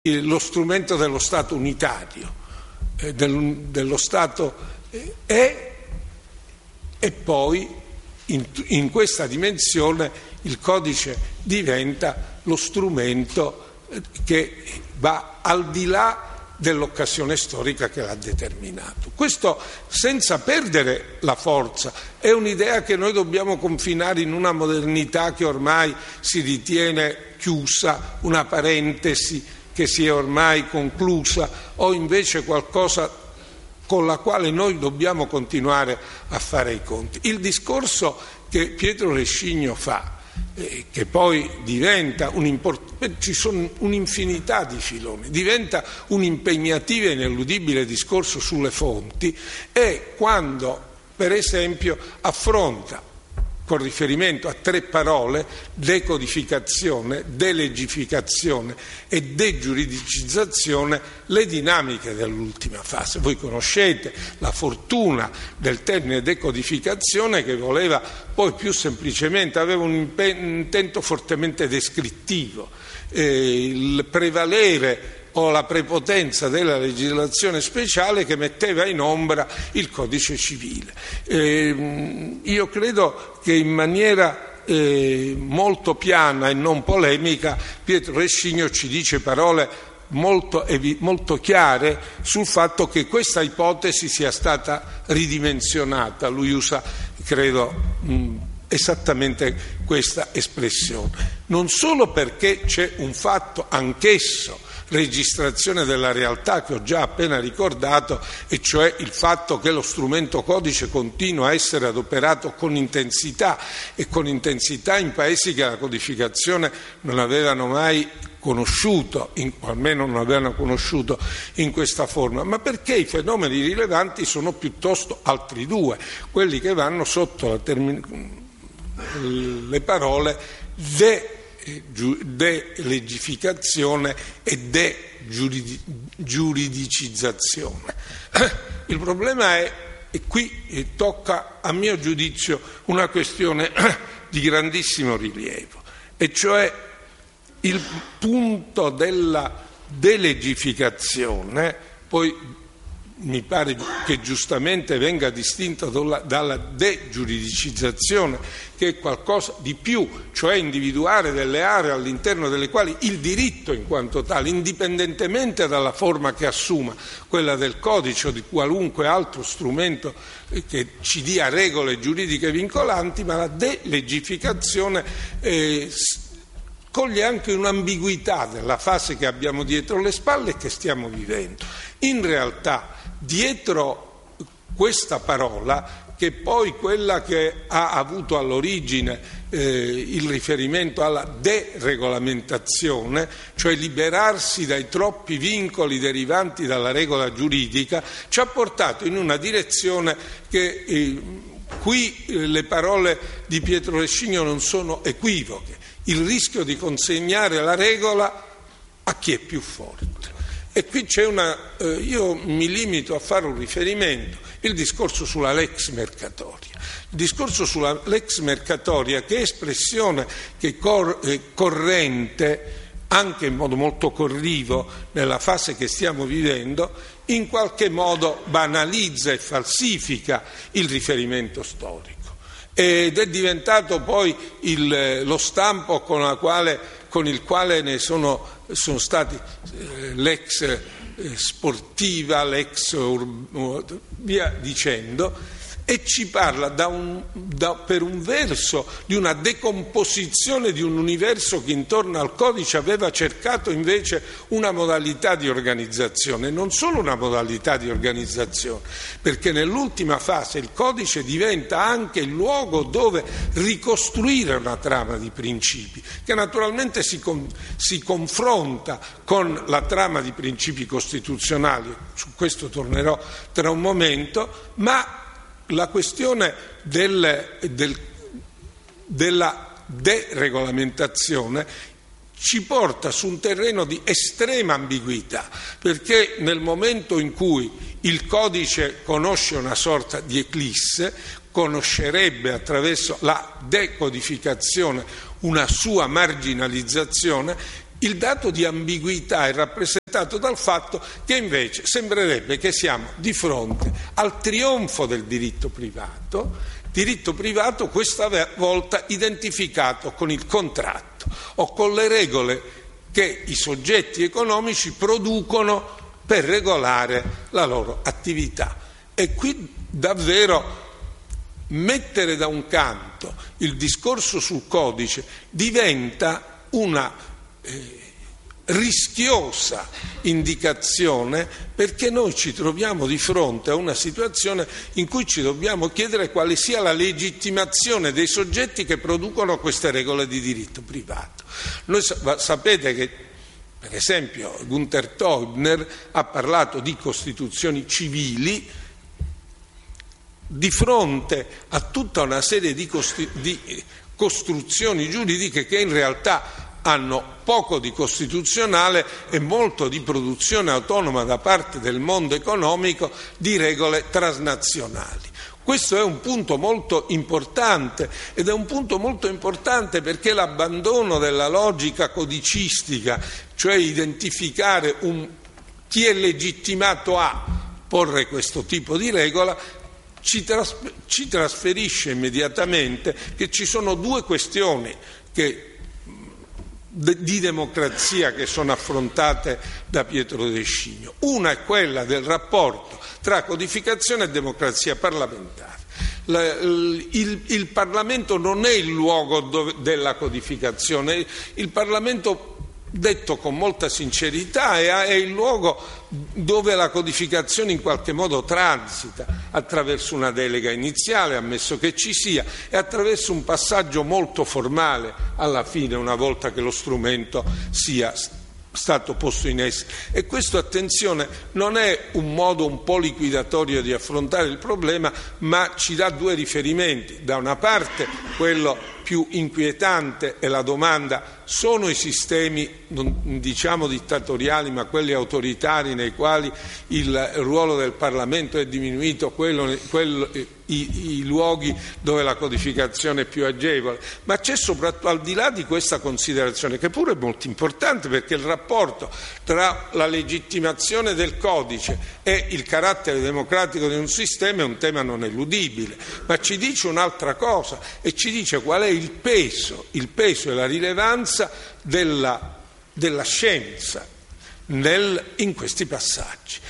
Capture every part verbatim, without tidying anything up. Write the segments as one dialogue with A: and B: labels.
A: lo strumento dello Stato unitario, eh, del, dello Stato eh, è, e poi in, in questa dimensione il codice diventa lo strumento eh, che va al di là dell'occasione storica che l'ha determinato. Questo senza perdere la forza, è un'idea che noi dobbiamo confinare in una modernità che ormai si ritiene chiusa, una parentesi che si è ormai conclusa, o invece qualcosa con la quale noi dobbiamo continuare a fare i conti. Il discorso che Pietro Rescigno fa, eh, che poi diventa un import- ci sono un'infinità di filoni, diventa un impegnativo e ineludibile discorso sulle fonti, è quando, per esempio, affronta con riferimento a tre parole, decodificazione, delegificazione e degiuridicizzazione, le dinamiche dell'ultima fase. Voi conoscete la fortuna del termine decodificazione, che voleva poi più semplicemente, aveva un, impen- un intento fortemente descrittivo, eh, il prevalere o la prepotenza della legislazione speciale che metteva in ombra il codice civile. Eh, io credo che in maniera eh, molto piana e non polemica Pietro Rescigno ci dice parole molto, molto chiare sul fatto che questa ipotesi sia stata ridimensionata. Lui usa, credo, mh, esattamente questa espressione. Non solo perché c'è un fatto anch'esso registrazione della realtà che ho già appena ricordato, e cioè il fatto che lo strumento codice continua a essere adoperato con intensità e con intensità in paesi che la codificazione non avevano mai conosciuto, in, o almeno non avevano conosciuto in questa forma, ma perché i fenomeni rilevanti sono piuttosto altri due, quelli che vanno sotto la termin- le parole de delegificazione e degiuridicizzazione. Il problema è, e qui tocca a mio giudizio una questione di grandissimo rilievo, e cioè il punto della delegificazione, poi mi pare che giustamente venga distinto dalla, dalla degiuridicizzazione, che è qualcosa di più, cioè individuare delle aree all'interno delle quali il diritto in quanto tale, indipendentemente dalla forma che assuma, quella del codice o di qualunque altro strumento che ci dia regole giuridiche vincolanti, ma la delegificazione eh, coglie anche un'ambiguità della fase che abbiamo dietro le spalle e che stiamo vivendo. In realtà, dietro questa parola, che poi quella che ha avuto all'origine eh, il riferimento alla deregolamentazione, cioè liberarsi dai troppi vincoli derivanti dalla regola giuridica, ci ha portato in una direzione che eh, qui eh, le parole di Pietro Rescigno non sono equivoche: il rischio di consegnare la regola a chi è più forte. E qui c'è una, eh, io mi limito a fare un riferimento, il discorso sulla lex mercatoria. Il discorso sulla lex mercatoria, che è espressione che cor, eh, corrente, anche in modo molto corrivo nella fase che stiamo vivendo, in qualche modo banalizza e falsifica il riferimento storico. Ed è diventato poi il, lo stampo con, la quale, con il quale ne sono sono stati eh, l'ex eh, sportiva, l'ex ur- via dicendo, e ci parla da un, da, per un verso di una decomposizione di un universo che intorno al codice aveva cercato invece una modalità di organizzazione, non solo una modalità di organizzazione, perché nell'ultima fase il codice diventa anche il luogo dove ricostruire una trama di principi, che naturalmente si, con, si confronta con la trama di principi costituzionali, su questo tornerò tra un momento, ma la questione del, del, della deregolamentazione ci porta su un terreno di estrema ambiguità, perché nel momento in cui il codice conosce una sorta di eclisse, conoscerebbe attraverso la decodificazione una sua marginalizzazione, Il dato di ambiguità è rappresentato dal fatto che invece sembrerebbe che siamo di fronte al trionfo del diritto privato, diritto privato questa volta identificato con il contratto o con le regole che i soggetti economici producono per regolare la loro attività. E qui davvero mettere da un canto il discorso sul codice diventa una eh, rischiosa indicazione, perché noi ci troviamo di fronte a una situazione in cui ci dobbiamo chiedere quale sia la legittimazione dei soggetti che producono queste regole di diritto privato. Noi sapete che, per esempio, Günther Teubner ha parlato di costituzioni civili di fronte a tutta una serie di, costi- di costruzioni giuridiche che in realtà hanno poco di costituzionale e molto di produzione autonoma da parte del mondo economico di regole transnazionali. Questo è un punto molto importante ed è un punto molto importante perché l'abbandono della logica codicistica, cioè identificare un, chi è legittimato a porre questo tipo di regola, ci, tras- ci trasferisce immediatamente che ci sono due questioni che di democrazia che sono affrontate da Pietro Deschigno. Una è quella del rapporto tra codificazione e democrazia parlamentare. La, il, il Parlamento non è il luogo dove, della codificazione, il Parlamento, detto con molta sincerità, è, è il luogo dove la codificazione in qualche modo transita attraverso una delega iniziale, ammesso che ci sia, e attraverso un passaggio molto formale alla fine, una volta che lo strumento sia stato posto in essere. E questo, attenzione, non è un modo un po' liquidatorio di affrontare il problema, ma ci dà due riferimenti. Da una parte quello più inquietante è la domanda: sono i sistemi, non diciamo dittatoriali, ma quelli autoritari nei quali il ruolo del Parlamento è diminuito, quello, quello, i, i luoghi dove la codificazione è più agevole? Ma c'è soprattutto, al di là di questa considerazione, che pure è molto importante, perché il rapporto tra la legittimazione del codice e il carattere democratico di un sistema è un tema non eludibile, ma ci dice un'altra cosa, e ci dice qual è il peso, il peso e la rilevanza della, della scienza nel, in questi passaggi.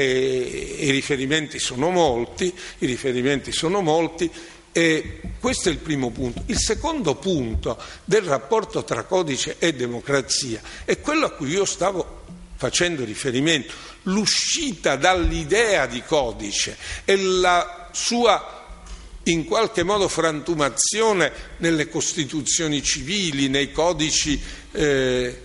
A: E, i riferimenti sono molti, i riferimenti sono molti e questo è il primo punto. Il secondo punto del rapporto tra codice e democrazia è quello a cui io stavo facendo riferimento: l'uscita dall'idea di codice e la sua in qualche modo frantumazione nelle costituzioni civili, nei codici eh,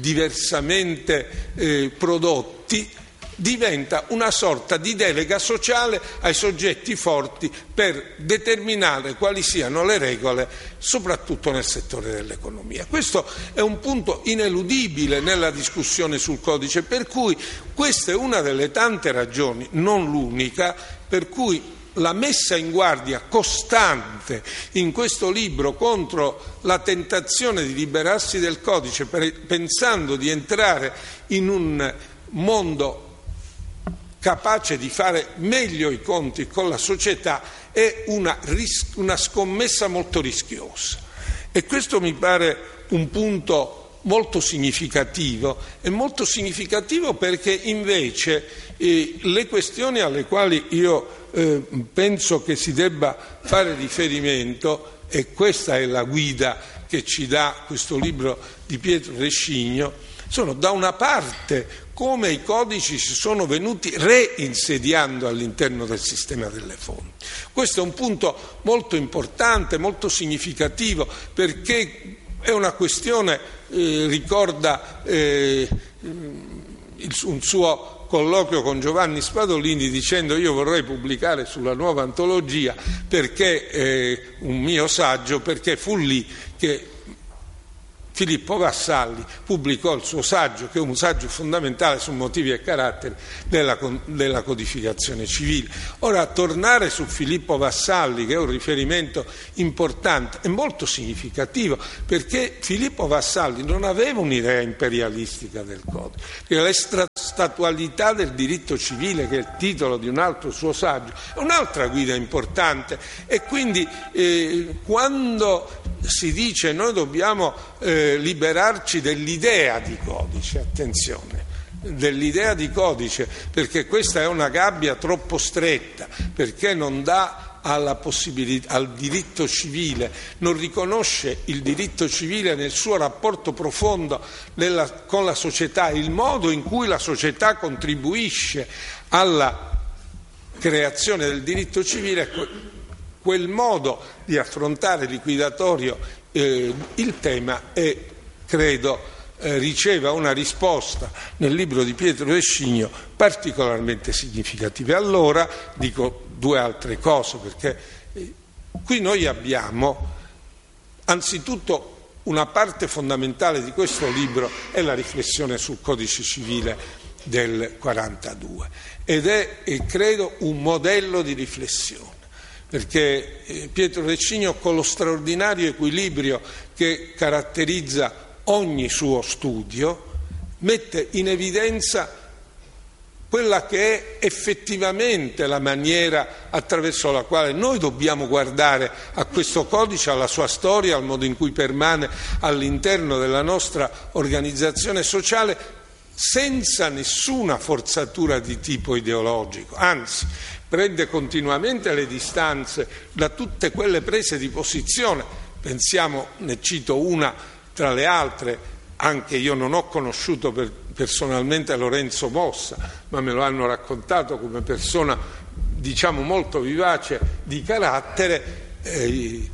A: diversamente eh, prodotti, diventa una sorta di delega sociale ai soggetti forti per determinare quali siano le regole, soprattutto nel settore dell'economia. Questo è un punto ineludibile nella discussione sul codice, per cui questa è una delle tante ragioni, non l'unica, per cui la messa in guardia costante in questo libro contro la tentazione di liberarsi del codice pensando di entrare in un mondo capace di fare meglio i conti con la società è una, ris- una scommessa molto rischiosa. E questo mi pare un punto molto significativo, è molto significativo perché invece eh, le questioni alle quali io eh, penso che si debba fare riferimento, e questa è la guida che ci dà questo libro di Pietro Deschigno, sono da una parte come i codici si sono venuti reinsediando all'interno del sistema delle fonti. Questo è un punto molto importante, molto significativo, perché è una questione, eh, ricorda eh, il, un suo colloquio con Giovanni Spadolini dicendo: io vorrei pubblicare sulla nuova antologia perché eh, un mio saggio, perché fu lì che Filippo Vassalli pubblicò il suo saggio, che è un saggio fondamentale su motivi e caratteri della, della codificazione civile. Ora, tornare su Filippo Vassalli, che è un riferimento importante, è molto significativo, perché Filippo Vassalli non aveva un'idea imperialistica del codice, perché l'extrastatualità del diritto civile, che è il titolo di un altro suo saggio, è un'altra guida importante, e quindi eh, quando si dice noi dobbiamo eh, liberarci dell'idea di codice, attenzione, dell'idea di codice, perché questa è una gabbia troppo stretta, perché non dà alla possibilità, al diritto civile, non riconosce il diritto civile nel suo rapporto profondo nella, con la società, il modo in cui la società contribuisce alla creazione del diritto civile. Quel modo di affrontare liquidatorio eh, il tema e credo eh, riceva una risposta nel libro di Pietro Rescigno particolarmente significativa. Allora dico due altre cose, perché eh, qui noi abbiamo anzitutto una parte fondamentale di questo libro è la riflessione sul codice civile del quarantadue, ed è eh, credo un modello di riflessione, perché Pietro Rescigno, con lo straordinario equilibrio che caratterizza ogni suo studio, mette in evidenza quella che è effettivamente la maniera attraverso la quale noi dobbiamo guardare a questo codice, alla sua storia, al modo in cui permane all'interno della nostra organizzazione sociale, senza nessuna forzatura di tipo ideologico, anzi prende continuamente le distanze da tutte quelle prese di posizione. Pensiamo, ne cito una tra le altre, anche io non ho conosciuto per, personalmente Lorenzo Mossa, ma me lo hanno raccontato come persona, diciamo, molto vivace di carattere, eh,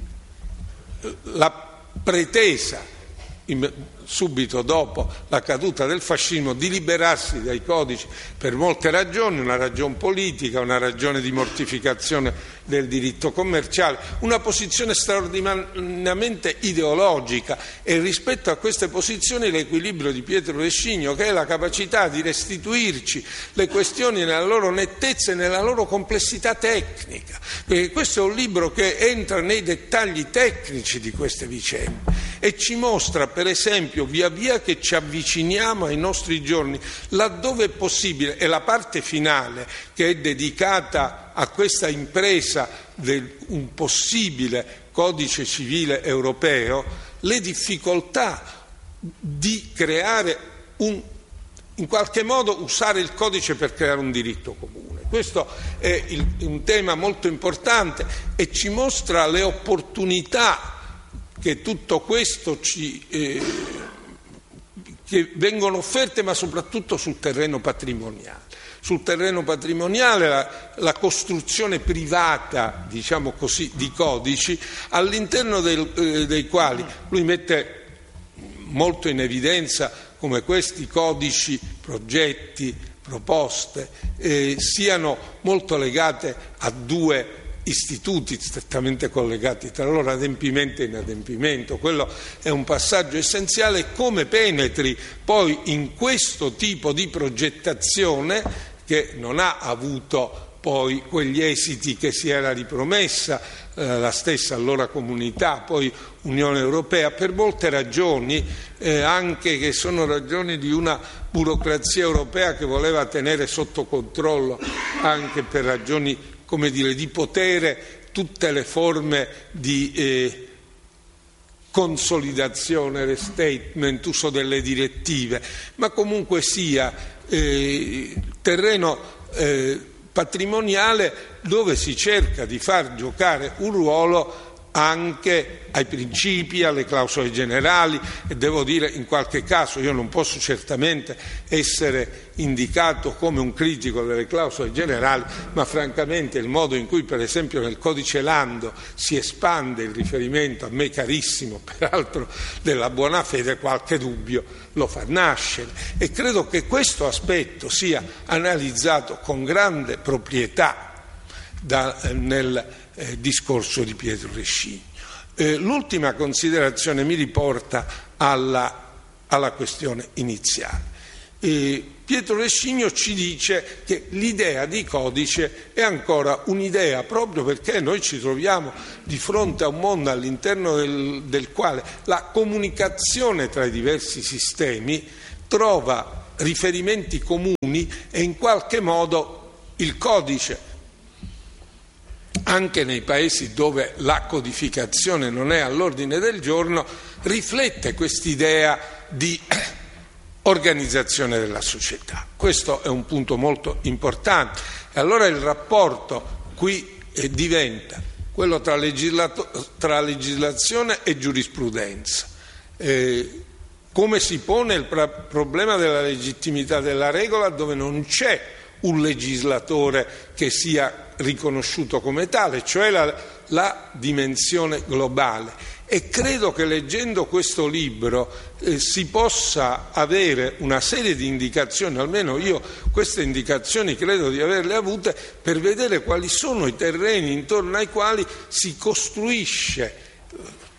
A: la pretesa subito dopo la caduta del fascismo di liberarsi dai codici per molte ragioni, una ragione politica, una ragione di mortificazione del diritto commerciale, una posizione straordinariamente ideologica, e rispetto a queste posizioni l'equilibrio di Pietro Rescigno, che è la capacità di restituirci le questioni nella loro nettezza e nella loro complessità tecnica, perché questo è un libro che entra nei dettagli tecnici di queste vicende e ci mostra, per esempio, via via che ci avviciniamo ai nostri giorni, laddove è possibile, e la parte finale che è dedicata a questa impresa di un possibile codice civile europeo, le difficoltà di creare un, in qualche modo usare il codice per creare un diritto comune. Questo è il, un tema molto importante e ci mostra le opportunità che tutto questo ci eh, che vengono offerte, ma soprattutto sul terreno patrimoniale. Sul terreno patrimoniale la, la costruzione privata, diciamo così, di codici, all'interno del, eh, dei quali lui mette molto in evidenza come questi codici, progetti, proposte eh, siano molto legate a due istituti strettamente collegati tra loro, adempimento e inadempimento. Quello è un passaggio essenziale, come penetri poi in questo tipo di progettazione che non ha avuto poi quegli esiti che si era ripromessa eh, la stessa allora comunità, poi Unione Europea, per molte ragioni, eh, anche che sono ragioni di una burocrazia europea che voleva tenere sotto controllo, anche per ragioni, come dire, di potere, tutte le forme di eh, consolidazione, restatement, uso delle direttive, ma comunque sia eh, terreno eh, patrimoniale dove si cerca di far giocare un ruolo anche ai principi, alle clausole generali, e devo dire, in qualche caso io non posso certamente essere indicato come un critico delle clausole generali, ma francamente il modo in cui per esempio nel codice Lando si espande il riferimento, a me carissimo peraltro, della buona fede, qualche dubbio lo fa nascere, e credo che questo aspetto sia analizzato con grande proprietà da, nel eh, discorso di Pietro Rescigno. Eh, l'ultima considerazione mi riporta alla, alla questione iniziale. E Pietro Lescigno ci dice che l'idea di codice è ancora un'idea proprio perché noi ci troviamo di fronte a un mondo all'interno del, del quale la comunicazione tra i diversi sistemi trova riferimenti comuni e in qualche modo il codice, anche nei paesi dove la codificazione non è all'ordine del giorno, riflette quest'idea di organizzazione della società. Questo è un punto molto importante. E allora il rapporto qui eh, diventa quello tra, legislato- tra legislazione e giurisprudenza. Eh, come si pone il pra- problema della legittimità della regola dove non c'è un legislatore che sia riconosciuto come tale, cioè la, la dimensione globale. E credo che leggendo questo libro eh, si possa avere una serie di indicazioni, almeno io queste indicazioni credo di averle avute, per vedere quali sono i terreni intorno ai quali si costruisce eh,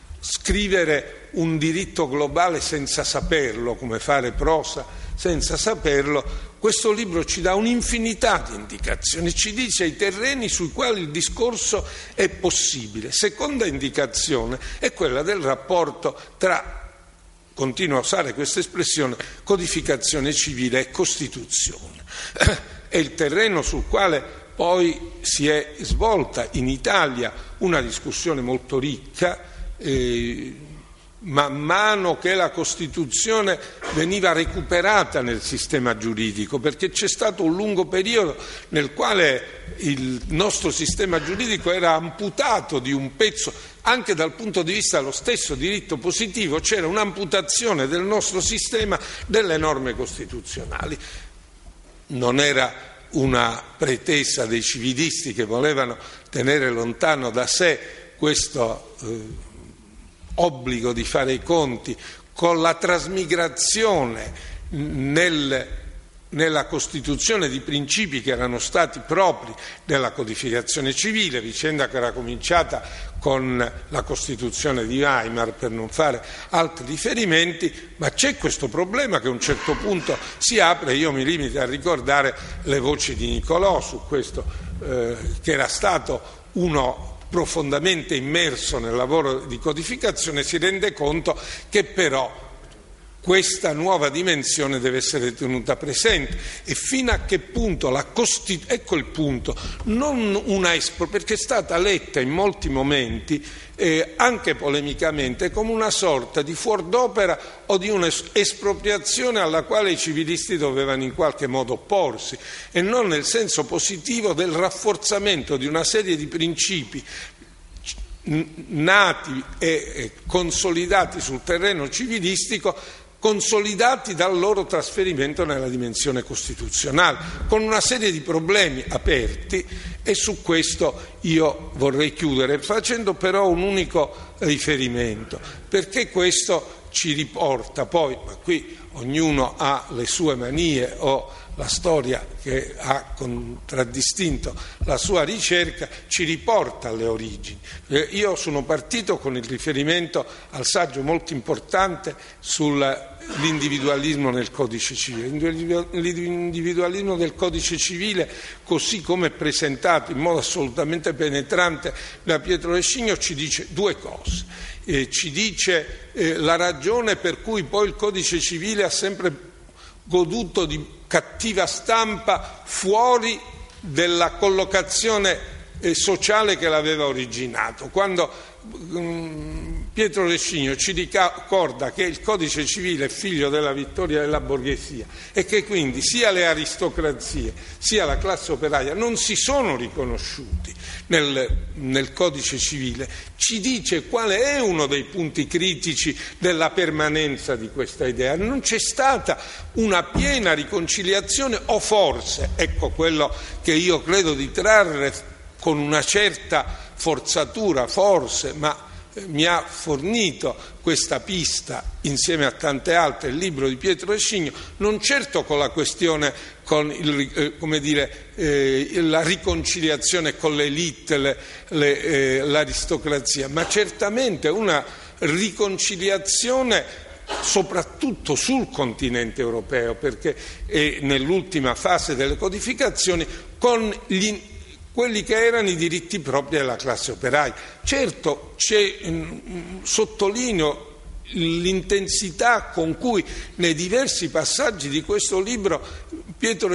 A: scrivere un diritto globale senza saperlo, come fare prosa senza saperlo. Questo libro ci dà un'infinità di indicazioni, ci dice i terreni sui quali il discorso è possibile. Seconda indicazione è quella del rapporto tra, continuo a usare questa espressione, codificazione civile e Costituzione. È il terreno sul quale poi si è svolta in Italia una discussione molto ricca, eh, man mano che la Costituzione veniva recuperata nel sistema giuridico, perché c'è stato un lungo periodo nel quale il nostro sistema giuridico era amputato di un pezzo, anche dal punto di vista dello stesso diritto positivo, c'era un'amputazione del nostro sistema delle norme costituzionali. Non era una pretesa dei civilisti che volevano tenere lontano da sé questo eh, obbligo di fare i conti con la trasmigrazione nel, nella Costituzione di principi che erano stati propri della codificazione civile, vicenda che era cominciata con la Costituzione di Weimar, per non fare altri riferimenti, ma c'è questo problema che a un certo punto si apre. Io mi limito a ricordare le voci di Nicolò su questo, eh, che era stato uno profondamente immerso nel lavoro di codificazione, si rende conto che però questa nuova dimensione deve essere tenuta presente. E fino a che punto la Costituzione, ecco il punto, non una espro, perché è stata letta in molti momenti, eh, anche polemicamente, come una sorta di fuor d'opera o di un'espropriazione alla quale i civilisti dovevano in qualche modo opporsi, e non nel senso positivo del rafforzamento di una serie di principi nati e consolidati sul terreno civilistico, consolidati dal loro trasferimento nella dimensione costituzionale, con una serie di problemi aperti. E su questo io vorrei chiudere facendo però un unico riferimento, perché questo ci riporta poi, ma qui ognuno ha le sue manie o la storia che ha contraddistinto la sua ricerca, ci riporta alle origini. Eh, io sono partito con il riferimento al saggio molto importante sull'individualismo nel codice civile. L'individualismo del codice civile, così come presentato in modo assolutamente penetrante da Pietro Lescigno, ci dice due cose. Eh, ci dice eh, la ragione per cui poi il codice civile ha sempre goduto di cattiva stampa fuori della collocazione eh, sociale che l'aveva originato. Quando um, Pietro Lescigno ci ricorda che il codice civile è figlio della vittoria della borghesia e che quindi sia le aristocrazie sia la classe operaia non si sono riconosciuti nel, nel codice civile, ci dice qual è uno dei punti critici della permanenza di questa idea. Non c'è stata una piena riconciliazione, o forse, ecco quello che io credo di trarre con una certa forzatura, forse, ma mi ha fornito questa pista insieme a tante altre il libro di Pietro Lescigno, non certo con la questione, con il, eh, come dire, eh, la riconciliazione con l'élite, le, le, eh, l'aristocrazia, ma certamente una riconciliazione soprattutto sul continente europeo, perché è nell'ultima fase delle codificazioni, con gli, quelli che erano i diritti propri della classe operaia. Certo, c'è, mh, sottolineo l'intensità con cui nei diversi passaggi di questo libro Pietro